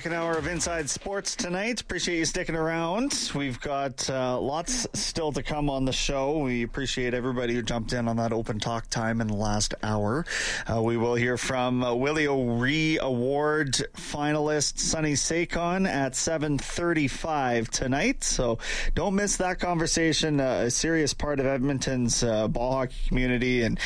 second hour of Inside Sports tonight. Appreciate you sticking around. We've got lots still to come on the show. We appreciate everybody who jumped in on that open talk time in the last hour. We will hear from Willie O'Ree Award finalist Sonny Sakon at 7:35 tonight. So don't miss that conversation. A serious part of Edmonton's ball hockey community, and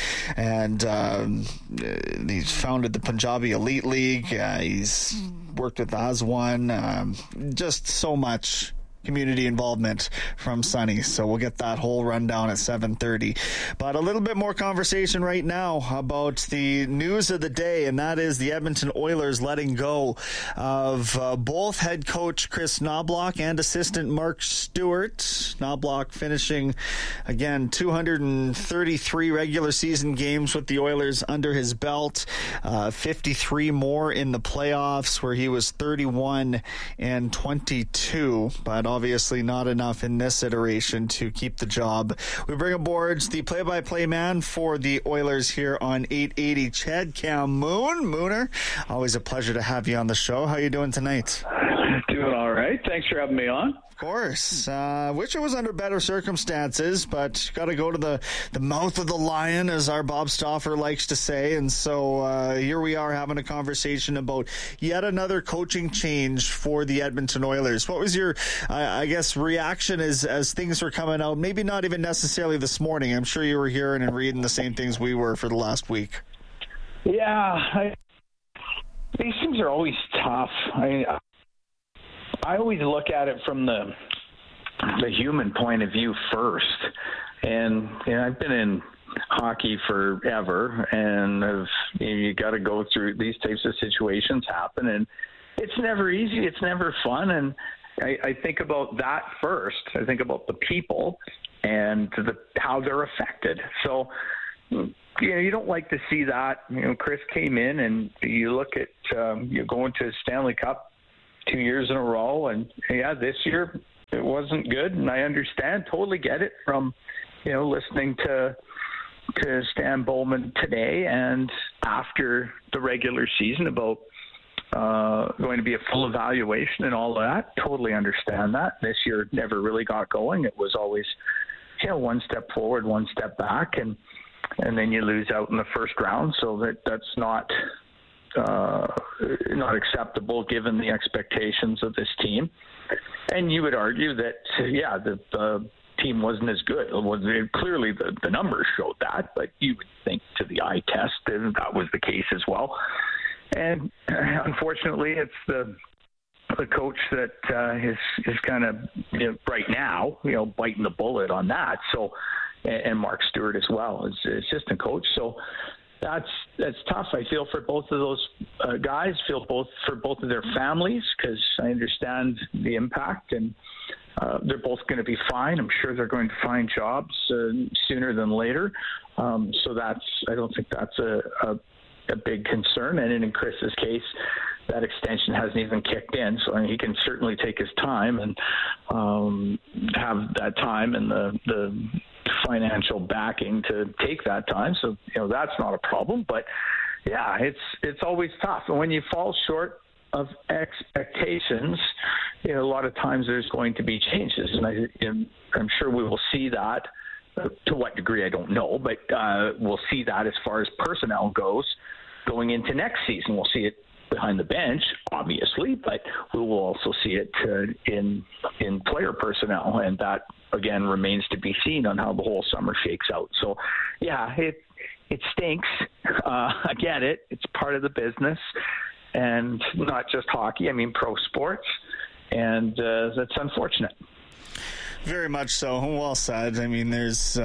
he's founded the Punjabi Elite League. He's worked with Aswan. Just so much community involvement from Sonny. So we'll get that whole rundown at 7:30. But a little bit more conversation right now about the news of the day, and that is the Edmonton Oilers letting go of both head coach Chris Knoblauch and assistant Mark Stewart. Knoblauch finishing, again, 233 regular season games with the Oilers under his belt, 53 more in the playoffs, where he was 31-22, but obviously not enough in this iteration to keep the job. We bring aboard the play-by-play man for the Oilers here on 880, Chad Moon. Mooner, always a pleasure to have you on the show. How are you doing tonight? Doing all right. Thanks for having me on. Of course. Wish it was under better circumstances, but got to go to the mouth of the lion, as our Bob Stauffer likes to say. And so here we are having a conversation about yet another coaching change for the Edmonton Oilers. What was your, I guess, reaction as things were coming out? Maybe not even necessarily this morning. I'm sure you were hearing and reading the same things we were for the last week. Yeah. These things are always tough. I always look at it from the human point of view first. And I've been in hockey forever, and you got to go through these types of situations happen, and it's never easy. It's never fun. And I think about that first. I think about the people and how they're affected. So, you don't like to see that. Chris came in, and you look at you're going to Stanley Cup 2 years in a row, and this year it wasn't good, and I understand, totally get it from listening to Stan Bowman today and after the regular season about going to be a full evaluation and all that. Totally understand that. This year never really got going. It was always one step forward, one step back, and then you lose out in the first round. So that's not acceptable given the expectations of this team. And you would argue that, the team wasn't as good. Clearly the numbers showed that, but you would think to the eye test that was the case as well. And unfortunately, it's the coach that is kind of right now, biting the bullet on that. So, and Mark Stewart as well as assistant coach. So, that's tough. I feel for both of those guys. Feel for both of their families, because I understand the impact, and they're both going to be fine. I'm sure they're going to find jobs sooner than later. So I don't think that's a big concern. And in Chris's case, that extension hasn't even kicked in, so he can certainly take his time and have that time and the financial backing to take that time. So, that's not a problem. But, it's always tough. And when you fall short of expectations, a lot of times there's going to be changes. And I'm sure we will see that. To what degree, I don't know. But we'll see that as far as personnel goes going into next season. We'll see it behind the bench, obviously, but we will also see it in player personnel, and that again remains to be seen on how the whole summer shakes out. So, it stinks. I get it; it's part of the business, and not just hockey. I mean, pro sports, and that's unfortunate. Very much so. Well said. I mean, there's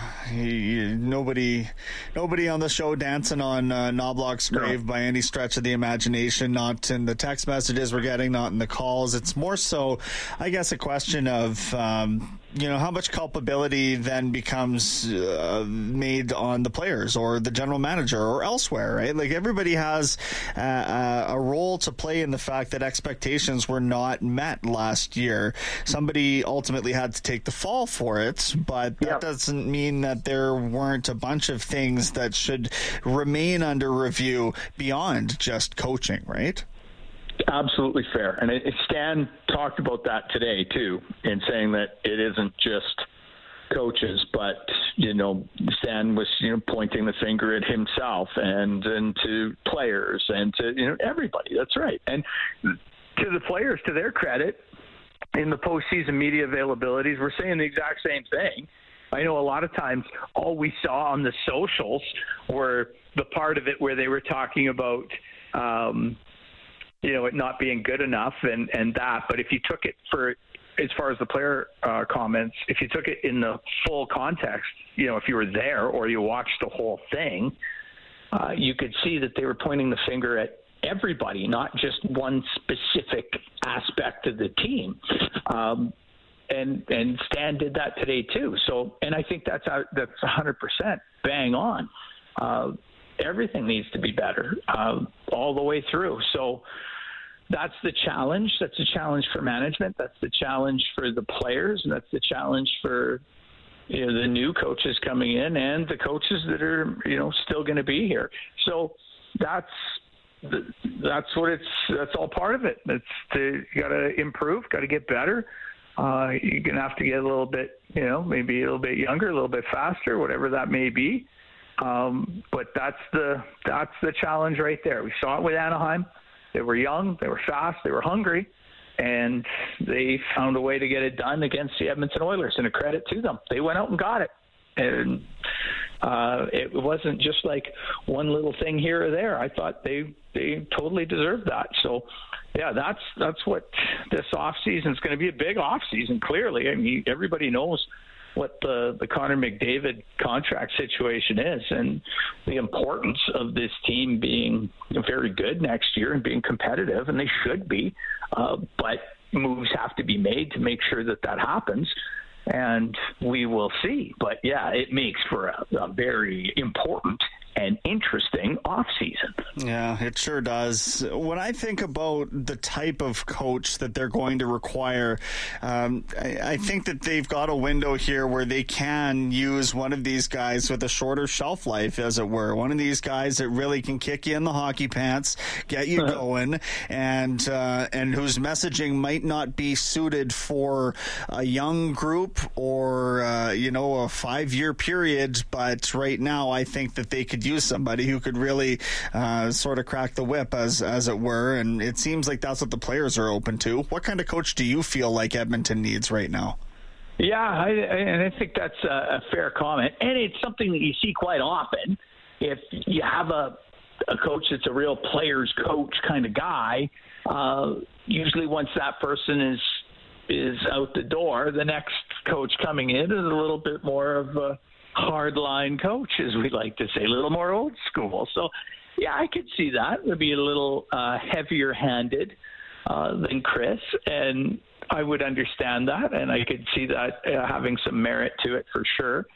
nobody on the show dancing on Knoblauch's grave by any stretch of the imagination, not in the text messages we're getting, not in the calls. It's more so, I guess, a question of, how much culpability then becomes made on the players or the general manager or elsewhere, right? Like, everybody has a role to play in the fact that expectations were not met last year. Somebody ultimately had to take the fall for it, but that doesn't mean that there weren't a bunch of things that should remain under review beyond just coaching, right? Absolutely fair. And Stan talked about that today, too, in saying that it isn't just coaches, but, Stan was, pointing the finger at himself and to players and to, everybody. That's right. And to the players, to their credit, in the postseason media availabilities, we're saying the exact same thing. I know a lot of times all we saw on the socials were the part of it where they were talking about, it not being good enough and that. But if you took it as far as the player comments, if you took it in the full context, if you were there or you watched the whole thing, you could see that they were pointing the finger at everybody, not just one specific aspect of the team. And Stan did that today too. So, and I think that's 100% bang on. Everything needs to be better all the way through. So that's the challenge. That's a challenge for management. That's the challenge for the players, and that's the challenge for the new coaches coming in and the coaches that are still going to be here. So that's all part of it. You got to improve, got to get better. You're going to have to get a little bit, maybe a little bit younger, a little bit faster, whatever that may be. But that's the challenge right there. We saw it with Anaheim. They were young, they were fast, they were hungry, and they found a way to get it done against the Edmonton Oilers. And a credit to them. They went out and got it. And it wasn't just like one little thing here or there. I thought they totally deserved that. So, yeah, that's what this offseason is going to be, a big offseason, clearly. I mean, everybody knows what the Connor McDavid contract situation is and the importance of this team being very good next year and being competitive, and they should be. But moves have to be made to make sure that happens. And we will see. But, yeah, it makes for a very important and interesting offseason. Yeah, it sure does. When I think about the type of coach that they're going to require, I think that they've got a window here where they can use one of these guys with a shorter shelf life, as it were. One of these guys that really can kick you in the hockey pants, get you going, and whose messaging might not be suited for a young group or, a 5-year period. But right now, I think that they could use somebody who could really sort of crack the whip, as it were, and it seems like that's what the players are open to. What kind of coach do you feel like Edmonton needs right now? Yeah, I think that's a fair comment, and it's something that you see quite often. If you have a coach that's a real player's coach kind of guy, usually once that person is out the door, the next coach coming in is a little bit more of a hardline coach, as we like to say, a little more old school. So, yeah, I could see that. It would be a little heavier-handed than Chris, and I would understand that, and I could see that having some merit to it for sure.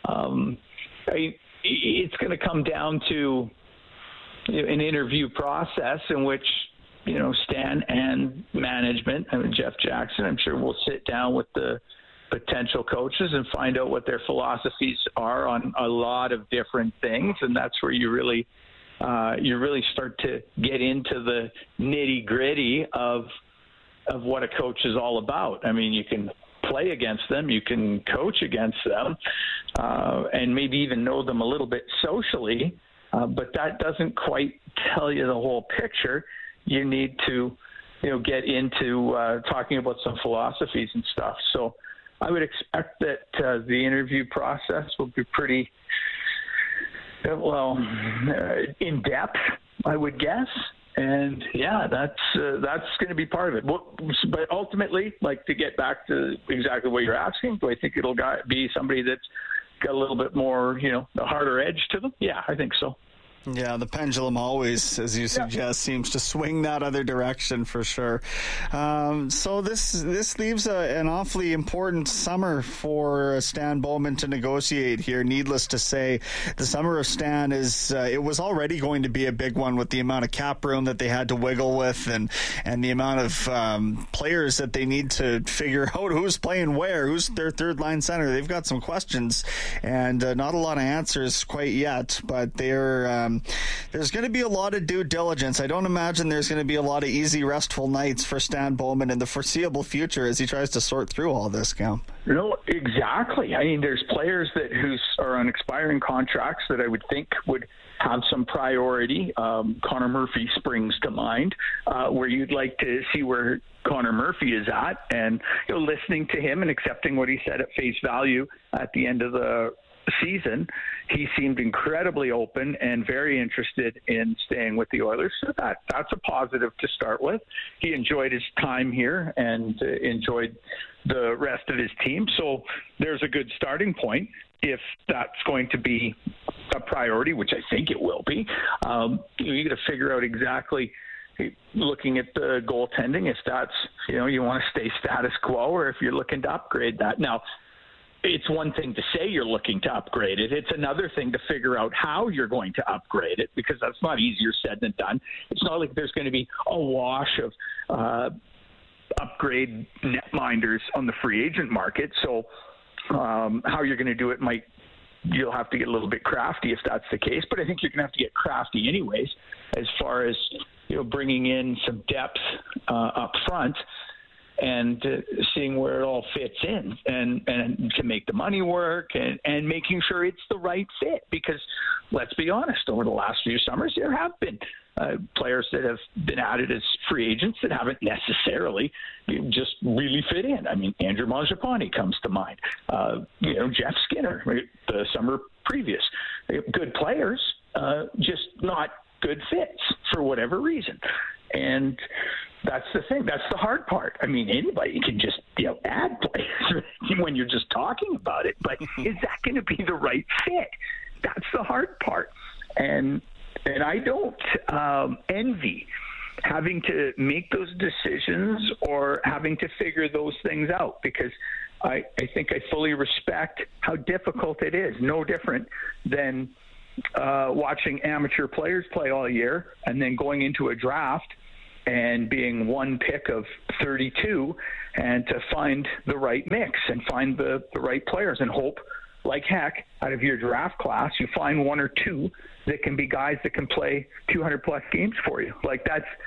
It's going to come down to an interview process in which, Stan and management, Jeff Jackson, I'm sure will sit down with the potential coaches and find out what their philosophies are on a lot of different things, and that's where you really start to get into the nitty gritty of what a coach is all about. I mean, you can play against them, you can coach against them, and maybe even know them a little bit socially, but that doesn't quite tell you the whole picture. You need to, get into talking about some philosophies and stuff. So I would expect that the interview process will be pretty, in depth, I would guess. And yeah, that's going to be part of it. But ultimately, like, to get back to exactly what you're asking, do I think it'll be somebody that's got a little bit more, a harder edge to them? Yeah, I think so. Yeah, the pendulum always, as you suggest, seems to swing that other direction for sure. So this leaves an awfully important summer for Stan Bowman to negotiate here. Needless to say, the summer of Stan it was already going to be a big one with the amount of cap room that they had to wiggle with and the amount of players that they need to figure out who's playing where, who's their third line center. They've got some questions and not a lot of answers quite yet, but they're There's going to be a lot of due diligence. I don't imagine there's going to be a lot of easy, restful nights for Stan Bowman in the foreseeable future as he tries to sort through all this, Cam. No, exactly. I mean, there's players who are on expiring contracts that I would think would have some priority. Connor Murphy springs to mind, where you'd like to see where Connor Murphy is at, and listening to him and accepting what he said at face value at the end of the season, he seemed incredibly open and very interested in staying with the Oilers. So that's a positive to start with. He enjoyed his time here and enjoyed the rest of his team. So there's a good starting point if that's going to be a priority, which I think it will be. You got to figure out exactly, looking at the goaltending, if that's, you want to stay status quo or if you're looking to upgrade that. Now, it's one thing to say you're looking to upgrade it. It's another thing to figure out how you're going to upgrade it, because that's not easier said than done. It's not like there's going to be a wash of upgrade netminders on the free agent market. So how you're going to do it you'll have to get a little bit crafty if that's the case. But I think you're going to have to get crafty anyways, as far as bringing in some depth up front and seeing where it all fits in, and to make the money work, and making sure it's the right fit. Because let's be honest, over the last few summers, there have been players that have been added as free agents that haven't necessarily just really fit in. I mean, Andrew Mangiapane comes to mind. Jeff Skinner, the summer previous. Good players, just not good fits for whatever reason. And that's the thing. That's the hard part. I mean, anybody can just add players when you're just talking about it. But is that going to be the right fit? That's the hard part. And I don't envy having to make those decisions or having to figure those things out, because I think I fully respect how difficult it is. No different than watching amateur players play all year and then going into a draft and being one pick of 32 and to find the right mix and find the right players and hope like heck out of your draft class you find one or two that can be guys that can play 200 plus games for you. Like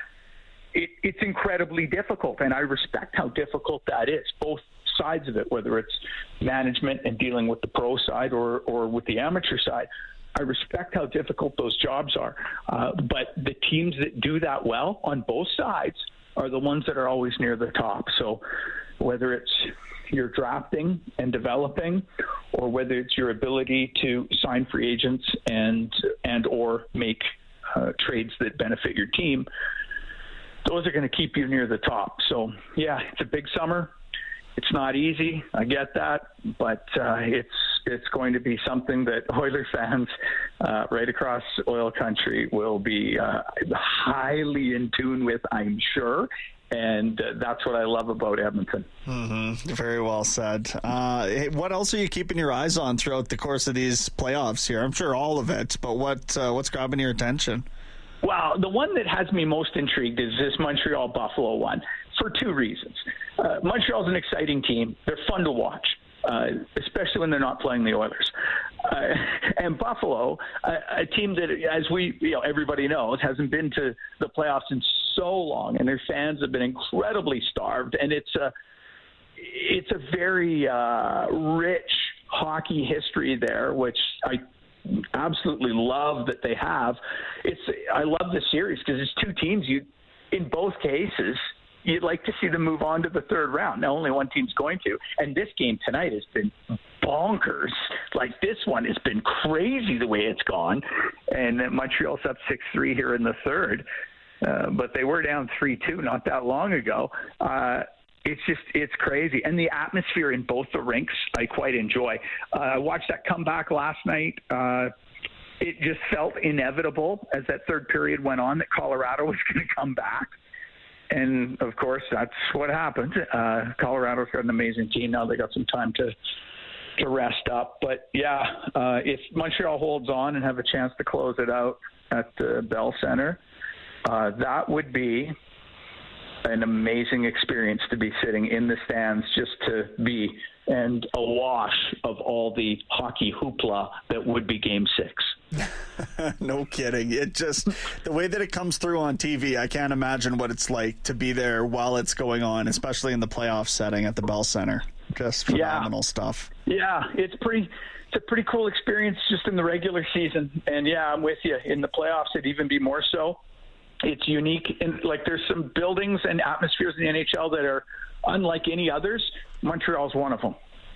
it's incredibly difficult, and I respect how difficult that is, both sides of it, whether it's management and dealing with the pro side or with the amateur side. I respect how difficult those jobs are. But the teams that do that well on both sides are the ones that are always near the top. So whether it's your drafting and developing, or whether it's your ability to sign free agents and or make trades that benefit your team, those are going to keep you near the top. So, yeah, it's a big summer. It's not easy. I get that, but it's going to be something that Oilers fans right across oil country will be highly in tune with, I'm sure. And that's what I love about Edmonton. Mm-hmm. Very well said. What else are you keeping your eyes on throughout the course of these playoffs here? I'm sure all of it, but what's grabbing your attention? Well, the one that has me most intrigued is this Montreal-Buffalo one, for two reasons. Montreal's an exciting team. They're fun to watch, especially when they're not playing the Oilers. And Buffalo, a team that, as everybody knows, hasn't been to the playoffs in so long, and their fans have been incredibly starved. And it's a very rich hockey history there, which I absolutely love that they have. I love this series because it's two teams in both cases you'd like to see them move on to the third round. Now only one team's going to, and this game tonight has been bonkers. Like, this one has been crazy the way it's gone, and Montreal's up 6-3 here in the third, but they were down 3-2 not that long ago. It's crazy. And the atmosphere in both the rinks, I quite enjoy. I watched that comeback last night. It just felt inevitable as that third period went on that Colorado was going to come back. And, of course, that's what happened. Colorado's got an amazing team. Now they got some time to rest up. But, yeah, if Montreal holds on and have a chance to close it out at the Bell Center, that would be an amazing experience to be sitting in the stands, just to be and awash of all the hockey hoopla that would be Game 6. No kidding. It just, the way that it comes through on TV, I can't imagine what it's like to be there while it's going on, especially in the playoff setting at the Bell Center. Just phenomenal stuff. Yeah, it's a pretty cool experience just in the regular season. And yeah, I'm with you. In the playoffs, it'd even be more so. It's unique. And like, there's some buildings and atmospheres in the NHL that are unlike any others. Montreal's one of them.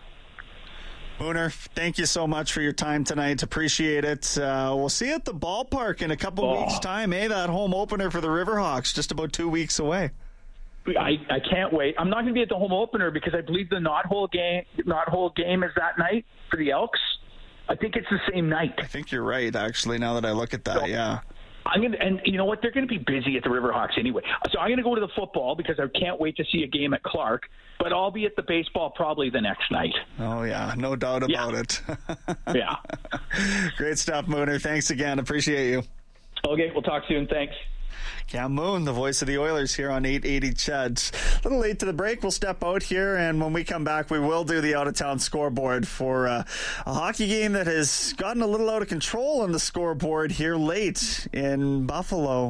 Mooner, thank you so much for your time tonight. Appreciate it. We'll see you at the ballpark in a couple weeks' time. That home opener for the Riverhawks, just about 2 weeks away. I can't wait. I'm not going to be at the home opener because I believe the Knothole game is that night for the Elks. I think it's the same night. I think you're right, actually, now that I look at that, yeah. And you know what? They're going to be busy at the Riverhawks anyway. So I'm going to go to the football because I can't wait to see a game at Clark. But I'll be at the baseball probably the next night. Oh, yeah. No doubt about it. Yeah. Great stuff, Mooner. Thanks again. Appreciate you. Okay. We'll talk soon. Thanks. Cam Moon, the voice of the Oilers here on 880 CHED. A little late to the break. We'll step out here, and when we come back, we will do the out-of-town scoreboard for a hockey game that has gotten a little out of control on the scoreboard here late in Buffalo.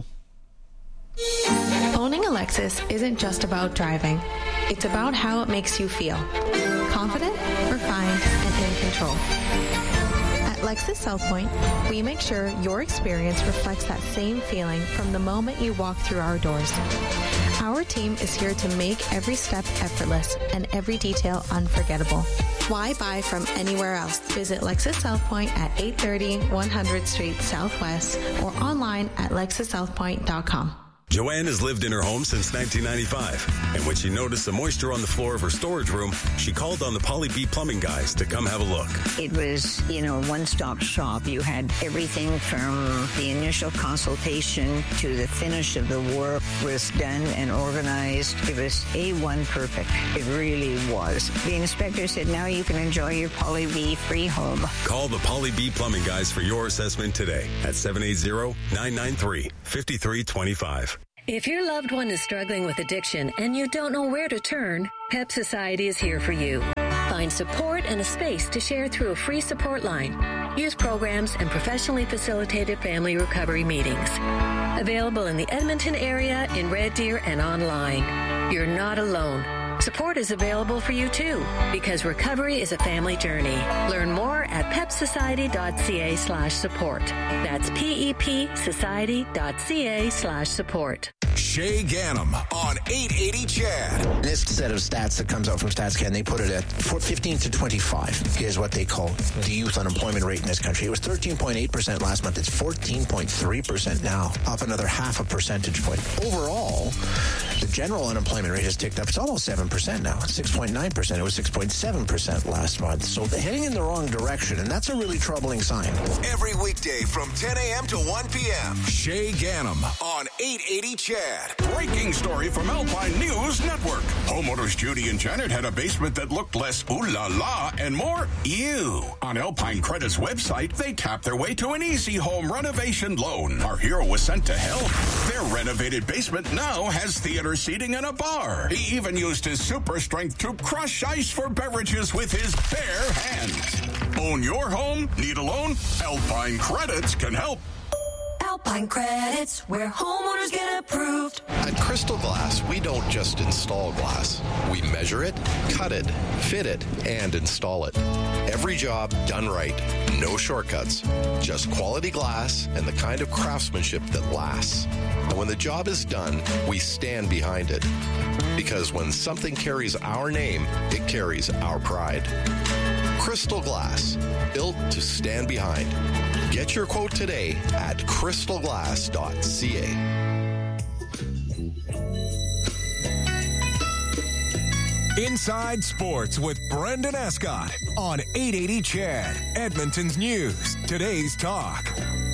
Owning a Lexus isn't just about driving. It's about how it makes you feel. Confident, refined, and in control. At Lexus South Point, we make sure your experience reflects that same feeling from the moment you walk through our doors. Our team is here to make every step effortless and every detail unforgettable. Why buy from anywhere else? Visit Lexus South Point at 830 100th Street Southwest or online at lexussouthpoint.com. Joanne has lived in her home since 1995, and when she noticed the moisture on the floor of her storage room, she called on the Poly B Plumbing guys to come have a look. It was, one-stop shop. You had everything from the initial consultation to the finish of the work was done and organized. It was A1 perfect. It really was. The inspector said, now you can enjoy your Poly B free home. Call the Poly B Plumbing guys for your assessment today at 780-993-5325. If your loved one is struggling with addiction and you don't know where to turn, PEP Society is here for you. Find support and a space to share through a free support line. Youth programs and professionally facilitated family recovery meetings. Available in the Edmonton area, in Red Deer, and online. You're not alone. Support is available for you too, because recovery is a family journey. Learn more at pepsociety.ca/support. That's PEPsociety.ca/support. Shay Ganem on 880 CHED. This set of stats that comes out from StatsCan, they put it at 15 to 25 is what they call the youth unemployment rate in this country. It was 13.8% last month. It's 14.3% now, up another half a percentage point. Overall, the general unemployment rate has ticked up. It's almost 7% now. It's 6.9%. It was 6.7% last month. So they're heading in the wrong direction, and that's a really troubling sign. Every weekday from 10 a.m. to 1 p.m. Shay Ganem on 880 CHED. Breaking story from Alpine News Network. Homeowners Judy and Janet had a basement that looked less ooh la la and more ew. On Alpine Credit's website, they tapped their way to an easy home renovation loan. Our hero was sent to help. Their renovated basement now has theater seating and a bar. He even used his super strength to crush ice for beverages with his bare hands. Own your home? Need a loan? Alpine Credits can help. Alpine Credits, where homeowners get approved. At Crystal Glass, we don't just install glass. We measure it, cut it, fit it, and install it. Every job done right. No shortcuts. Just quality glass and the kind of craftsmanship that lasts. And when the job is done, we stand behind it. Because when something carries our name, it carries our pride. Crystal Glass, built to stand behind. Get your quote today at crystalglass.ca. Inside Sports with Brendan Escott on 880 CHED, Edmonton's News, today's talk.